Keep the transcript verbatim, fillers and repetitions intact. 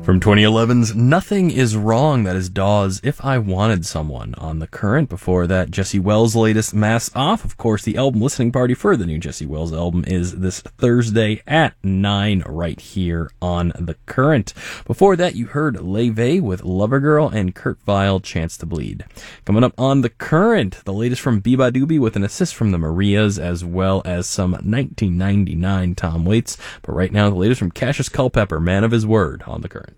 From twenty eleven's Nothing Is Wrong, that is Dawes, If I Wanted Someone on The Current. Before that, Jesse Wells' latest Mask Off. Of course, the album listening party for the new Jesse Wells album is this Thursday at nine right here on The Current. Before that, you heard Leve with Lover Girl and Kurt Vile, Chance to Bleed. Coming up on The Current, the latest from Beba Doobie with an assist from the Marias, as well as some nineteen ninety-nine Tom Waits. But right now, the latest from Cassius Culpepper, Man of His Word, on The Current.